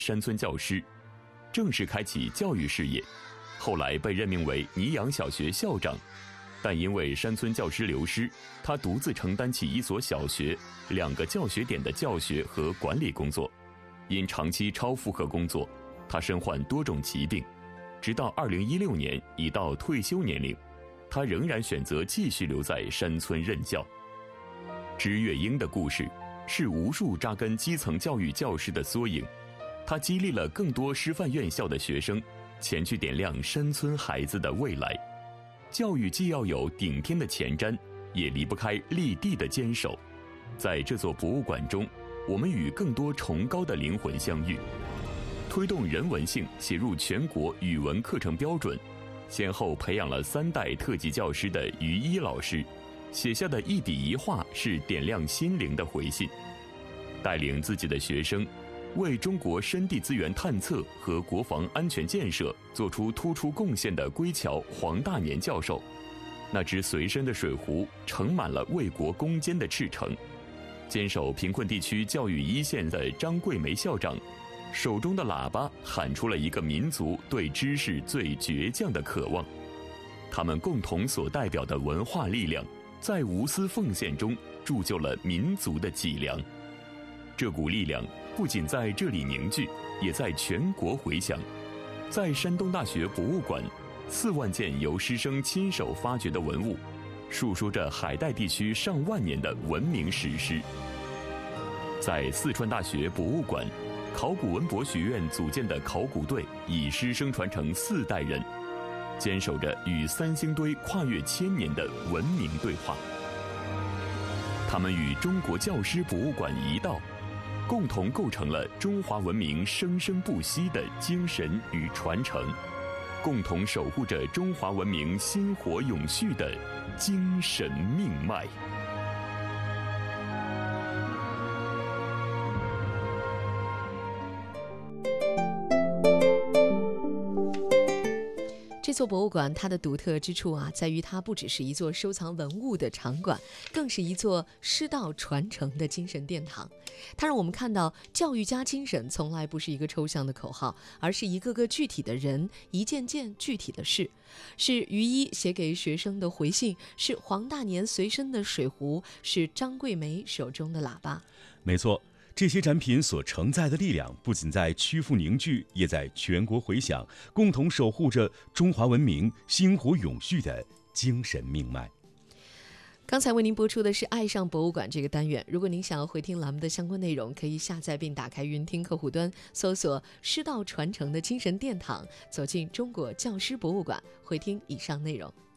山村教师，正式开启教育事业。后来被任命为尼阳小学校长，但因为山村教师流失，他独自承担起1所小学、2个教学点的教学和管理工作。因长期超负荷工作，他身患多种疾病，直到2016年已到退休年龄，他仍然选择继续留在山村任教。支月英的故事是无数扎根基层教育教师的缩影，他激励了更多师范院校的学生前去点亮山村孩子的未来。教育既要有顶天的前瞻，也离不开立地的坚守。在这座博物馆中，我们与更多崇高的灵魂相遇。推动人文性写入全国语文课程标准，先后培养了3代特级教师的于一老师，写下的一笔一画是点亮心灵的回信。带领自己的学生为中国深地资源探测和国防安全建设做出突出贡献的归侨黄大年教授，那只随身的水壶盛满了为国攻坚的赤诚。坚守贫困地区教育一线的张桂梅校长，手中的喇叭喊出了一个民族对知识最倔强的渴望。他们共同所代表的文化力量，在无私奉献中铸就了民族的脊梁。这股力量不仅在这里凝聚，也在全国回响。在山东大学博物馆，4万件由师生亲手发掘的文物，述说着海带地区上万年的文明史诗。在四川大学博物馆，考古文博学院组建的考古队以师生传承4代人，坚守着与三星堆跨越1000年的文明对话。他们与中国教师博物馆一道，共同构成了中华文明生生不息的精神与传承，共同守护着中华文明薪火永续的精神命脉。 这座博物馆它的独特之处在于它不只是一座收藏文物的场馆，更是一座师道传承的精神殿堂。它让我们看到教育家精神从来不是一个抽象的口号，而是一个个具体的人，一件件具体的事。是于一写给学生的回信，是黄大年随身的水壶，是张桂梅手中的喇叭。 没错，这些展品所承载的力量不仅在曲阜凝聚，也在全国回响，共同守护着中华文明薪火永续的精神命脉。 刚才为您播出的是爱上博物馆这个单元。如果您想要回听栏目的相关内容，可以下载并打开云听客户端，搜索师道传承的精神殿堂，走进中国教师博物馆，回听以上内容。